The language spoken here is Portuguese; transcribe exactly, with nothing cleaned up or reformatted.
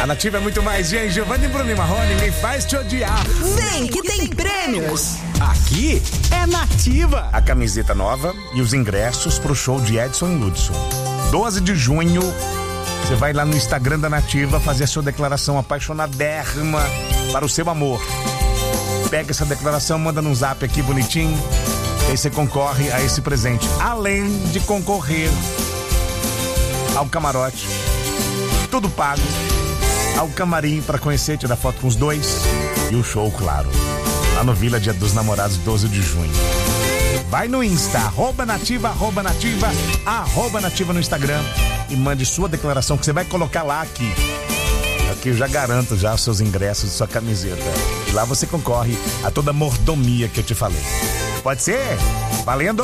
A Nativa é muito mais. Gente, Giovanni, Bruno e Marrone, ninguém faz te odiar. Vem que tem prêmios. Aqui é Nativa. A camiseta nova e os ingressos pro show de Edson e Hudson. doze de junho, você vai lá no Instagram da Nativa fazer a sua declaração apaixonadérrima para o seu amor. Pega essa declaração, manda num zap aqui bonitinho, e aí você concorre a esse presente. Além de concorrer ao camarote, tudo pago, ao camarim para conhecer, tirar foto com os dois e o show, claro, lá no Vila Dia dos Namorados, doze de junho. Vai no Insta, arroba nativa, arroba nativa, arroba nativa no Instagram e mande sua declaração que você vai colocar lá aqui. Aqui eu já garanto já os seus ingressos e sua camiseta. E lá você concorre a toda a mordomia que eu te falei. Pode ser? Valendo!